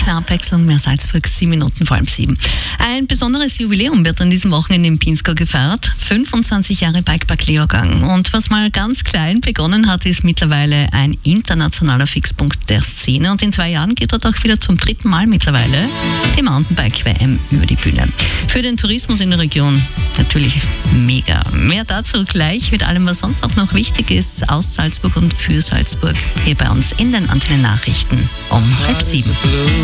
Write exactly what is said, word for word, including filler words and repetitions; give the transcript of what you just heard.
Eine Abwechslung, mehr Salzburg, sieben Minuten vor halb sieben. Ein besonderes Jubiläum wird an diesem Wochenende in Pinzgau gefeiert. fünfundzwanzig Jahre Bikepark-Lehrgang. Und was mal ganz klein begonnen hat, ist mittlerweile ein internationaler Fixpunkt der Szene. Und in zwei Jahren geht dort auch wieder zum dritten Mal mittlerweile die Mountainbike-W M über die Bühne. Für den Tourismus in der Region natürlich mega. Mehr dazu gleich mit allem, was sonst auch noch wichtig ist aus Salzburg und für Salzburg. Hier bei uns in den Antennen Nachrichten um halb sieben.